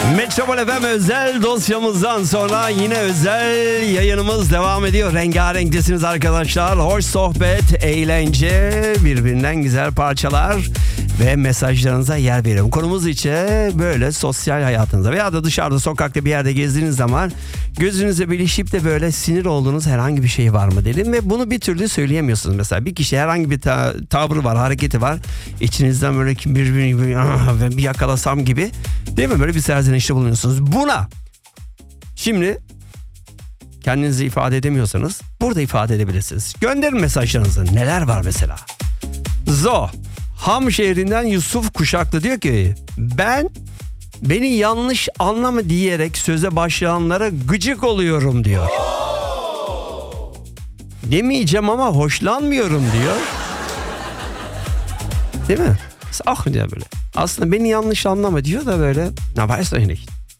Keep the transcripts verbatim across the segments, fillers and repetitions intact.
Metropol F M özel dosyamızdan sonra yine özel yayınımız devam ediyor. Rengarenktesiniz arkadaşlar. Hoş sohbet, eğlence, birbirinden güzel parçalar ve mesajlarınıza yer veriyorum. Konumuz içe böyle sosyal hayatınızda veya da dışarıda sokakta bir yerde gezdiğiniz zaman gözünüze bilişip de böyle sinir olduğunuz herhangi bir şey var mı dedim ve bunu bir türlü söyleyemiyorsunuz. Mesela bir kişi herhangi bir ta- tavrı var, hareketi var. İçinizden böyle birbirini bir, bir yakalasam gibi, değil mi? Böyle bir serzenişte bulunuyorsunuz. Buna şimdi kendinizi ifade edemiyorsanız burada ifade edebilirsiniz. Gönderin mesajlarınızı. Neler var mesela? Zo Ham şehrinden Yusuf Kuşaklı diyor ki ben beni yanlış anlama diyerek söze başlayanlara gıcık oluyorum diyor. Demeyeceğim ama hoşlanmıyorum diyor. Değil mi? Ah diyor böyle. Aslında beni yanlış anlama diyor da böyle. Ne varsa yine.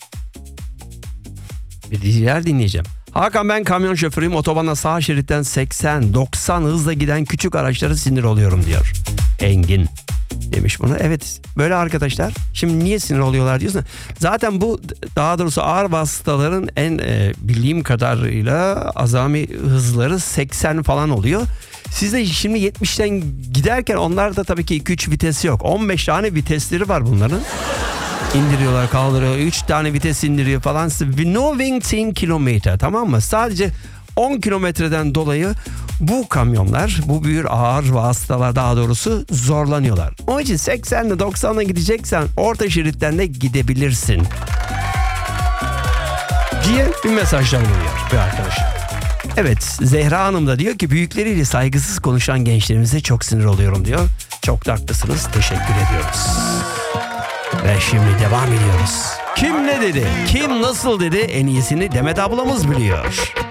Bir diğer dinleyeceğim. Hakan ben kamyon şoförüyüm. Otobana sağ şeritten seksen doksan hızla giden küçük araçlara sinir oluyorum diyor. Engin demiş bunu. Evet böyle arkadaşlar. Şimdi niye sinir oluyorlar diyorsun. Zaten bu daha doğrusu ağır vasıtaların en e, bildiğim kadarıyla azami hızları seksen falan oluyor. Siz de şimdi yetmişten giderken onlarda tabii ki iki üç vitesi yok. on beş tane vitesleri var bunların. İndiriyorlar, kaldırıyor. üç tane vites indiriyor falan. Knowing on kilometre, tamam mı? Sadece on kilometreden dolayı bu kamyonlar, bu büyük ağır vasıtalar daha doğrusu zorlanıyorlar. Onun için seksenle doksanla gideceksen orta şeritten de gidebilirsin diye bir mesajlar geliyor bir arkadaş. Evet, Zehra Hanım da diyor ki büyükleriyle saygısız konuşan gençlerimize çok sinir oluyorum diyor. Çok da haklısınız. Teşekkür ediyoruz. Ve şimdi devam ediyoruz. Kim ne dedi? Kim nasıl dedi? En iyisini Demet ablamız biliyor.